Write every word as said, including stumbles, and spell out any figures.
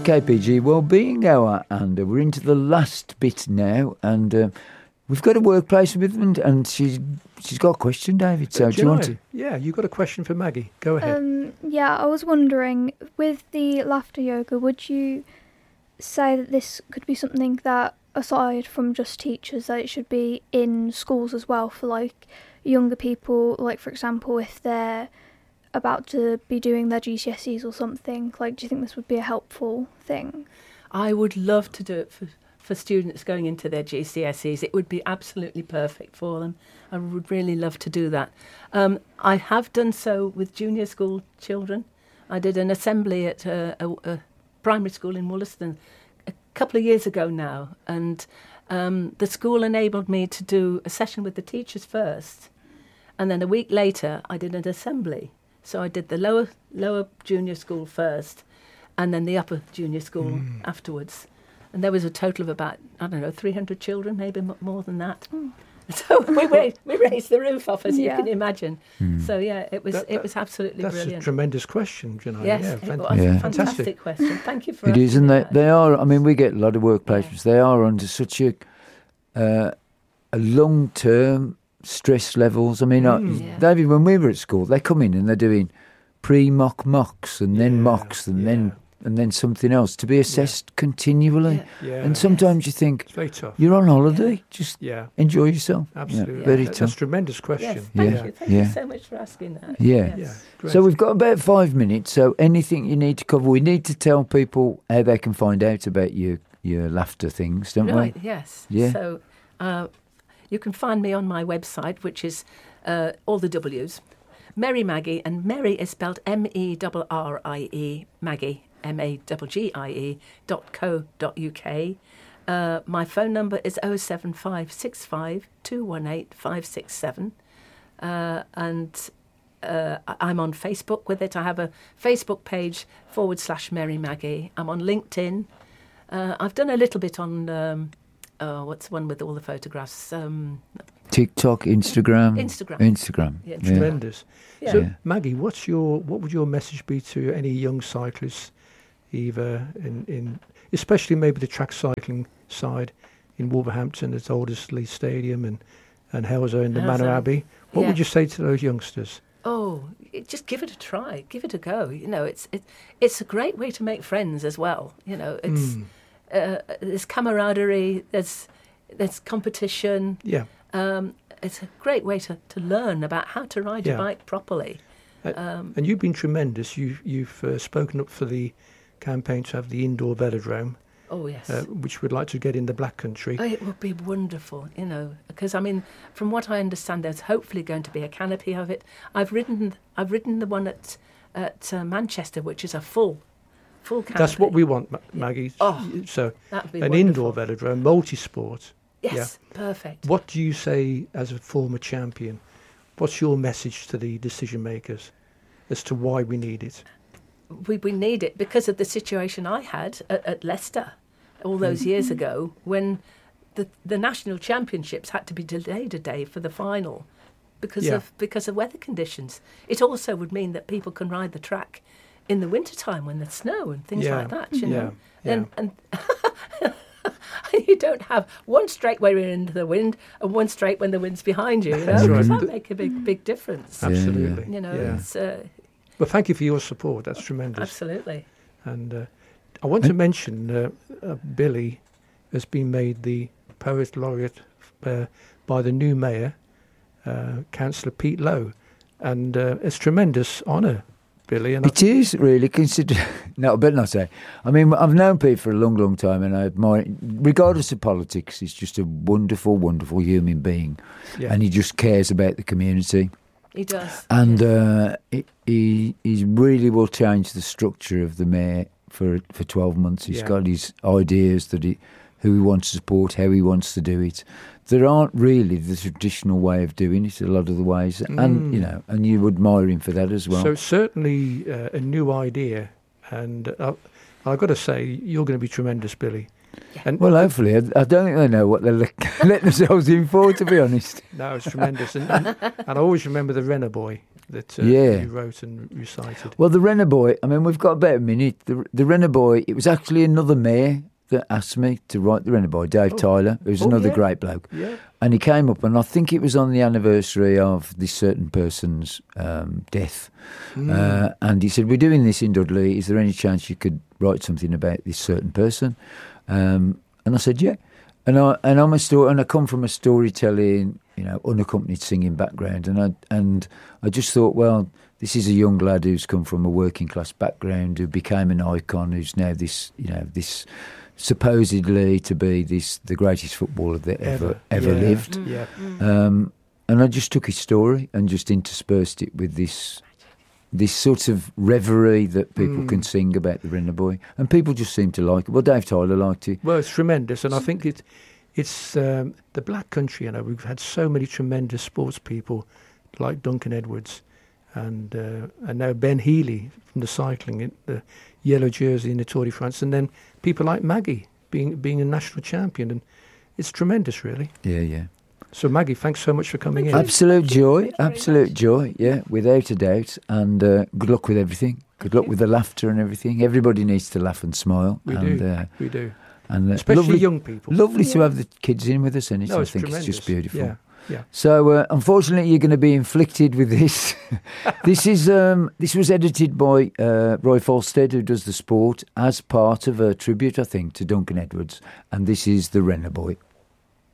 K P G Wellbeing Hour, and uh, we're into the last bit now, and uh, we've got a workplace with them, and she's she's got a question, David. So Uh, do you want Janai, to? Yeah, you've got a question for Maggie. Go ahead. Um, yeah, I was wondering, with the laughter yoga, would you say that this could be something that, aside from just teachers, that it should be in schools as well for like younger people, like for example, if they're about to be doing their G C S Es or something? Like, do you think this would be a helpful thing? I would love to do it for, for students going into their G C S Es. It would be absolutely perfect for them. I would really love to do that. Um, I have done so with junior school children. I did an assembly at a, a, a primary school in Wollaston a couple of years ago now, and um, the school enabled me to do a session with the teachers first, and then a week later I did an assembly. So I did the lower lower junior school first, and then the upper junior school mm. afterwards. And there was a total of about, I don't know, three hundred children, maybe m- more than that. Mm. So we raised, we raised the roof off, as yeah. you can imagine. Mm. So yeah, it was that, that, it was absolutely that's brilliant. That's a tremendous question, Janai. Yes, yeah, it fant- was yeah. a fantastic question. Thank you for it. It is, and they, they are. I mean, we get a lot of workplaces. Yeah. They are under such a uh, a long term stress levels. I mean, mm. I, yeah. David, when we were at school, they come in and they're doing pre-mock mocks and then yeah, mocks and yeah. then and then something else to be assessed yeah. continually. Yeah. Yeah. And sometimes you think, it's very tough. You're on holiday, yeah. just yeah. enjoy yourself. Absolutely. Yeah. Very yeah. tough. That's a tremendous question. Yes, thank yeah. you. Thank yeah. you so much for asking that. Yeah. Yes. yeah so we've got about five minutes, so anything you need to cover, we need to tell people how they can find out about your, your laughter things, don't right, we? Right, yes. Yeah. So uh, you can find me on my website, which is uh, all the W's. Merry Maggie, and Merry is spelled M E R R I E, Maggie, M A G G I E, dot co dot U K. Uh, my phone number is oh seven five six five two one eight five six seven. Uh, and uh, I'm on Facebook with it. I have a Facebook page forward slash Merry Maggie. I'm on LinkedIn. Uh, I've done a little bit on, um, oh, what's the one with all the photographs? Um, TikTok, Instagram. Instagram. Instagram. Yeah, yeah. Tremendous. Yeah. So, yeah. Maggie, what's your what would your message be to any young cyclists, either in, in especially maybe the track cycling side in Wolverhampton at Aldersley Stadium and and Hellzo in the Manor Abbey? What yeah. would you say to those youngsters? Oh, it, just give it a try. Give it a go. You know, it's it, it's a great way to make friends as well. You know, it's mm. uh, there's camaraderie. There's there's competition. Yeah. Um, it's a great way to, to learn about how to ride yeah. your bike properly. Uh, um, and you've been tremendous. You've, you've uh, spoken up for the campaign to have the indoor velodrome. Oh, yes. Uh, which we'd like to get in the Black Country. Oh, it would be wonderful, you know, because, I mean, from what I understand, there's hopefully going to be a canopy of it. I've ridden I've ridden the one at, at uh, Manchester, which is a full, full canopy. That's what we want, Ma- Maggie. Oh, so that'd be an wonderful. Indoor velodrome, multi-sport. Yes, yeah. perfect. What do you say as a former champion? What's your message to the decision makers as to why we need it? We we need it because of the situation I had at, at Leicester all those mm-hmm. years ago, when the the national championships had to be delayed a day for the final because yeah. of because of weather conditions. It also would mean that people can ride the track in the wintertime when there's snow and things yeah. like that, you know. Yeah. And and you don't have one straight way into the wind and one straight when the wind's behind you. You know, That's right. that make a big big difference. Absolutely. Yeah, You know, yeah. it's. Uh, well, thank you for your support. That's tremendous. Absolutely. And uh, I want to mention uh, uh, Billy has been made the Poet Laureate uh, by the new mayor, uh, Councillor Pete Lowe, and uh, it's tremendous honour, Billy. And it I, is really considered. No, I better not say. I mean, I've known Pete for a long, long time, and I admire, regardless of politics, he's just a wonderful, wonderful human being, yeah. and he just cares about the community. He does. And yes. uh, he, he he really will change the structure of the mayor for for twelve months. He's yeah. got his ideas that he, who he wants to support, how he wants to do it. There aren't really the traditional way of doing it a lot of the ways, mm. and you know, and you admire him for that as well. So certainly uh, a new idea, and uh, I've got to say you're going to be tremendous, Billy. And Well, hopefully, I, I don't think they know what they're letting themselves in for, to be honest. no, it's tremendous. And, and, and I always remember the Renner Boy that uh, Yeah. you wrote and recited. Well, the Renner Boy, I mean, we've got about a minute. The, the Renner Boy, it was actually another mayor that asked me to write the Renner Boy, Dave Oh. Tyler, who's Oh, another yeah. great bloke. Yeah. And he came up, and I think it was on the anniversary of this certain person's um, death. Mm. Uh, and he said, we're doing this in Dudley. Is there any chance you could write something about this certain person? Um, and I said, yeah. And I and I'm a story, and I come from a storytelling, you know, unaccompanied singing background, and I and I just thought, well, this is a young lad who's come from a working class background, who became an icon, who's now this, you know, this supposedly to be this the greatest footballer that ever ever, Yeah. lived. Yeah. Um, and I just took his story and just interspersed it with this this sort of reverie that people Mm. can sing about the Renner Boy, and people just seem to like it. Well, Dave Tyler liked it. Well, it's tremendous, and I think it, it's um, the Black Country. You know, we've had so many tremendous sports people like Duncan Edwards, and uh, and now Ben Healy from the cycling, in the yellow jersey in the Tour de France, and then people like Maggie being being a national champion, and it's tremendous, really. Yeah, yeah. So Maggie, thanks so much for coming in. Absolute joy, Thank you very absolute much. joy, yeah, without a doubt. And uh, good luck with everything. Good luck you. with the laughter and everything. Everybody needs to laugh and smile. We and, do, Uh, we do, and uh, especially lovely, young people. lovely to Yeah. have the kids in with us, and it's, No, I it's think tremendous. it's just beautiful. Yeah, yeah. So, uh, unfortunately, you're going to be inflicted with this. this is um, this was edited by uh, Roy Falstead, who does the sport, as part of a tribute, I think, to Duncan Edwards, and this is the Renner Boy.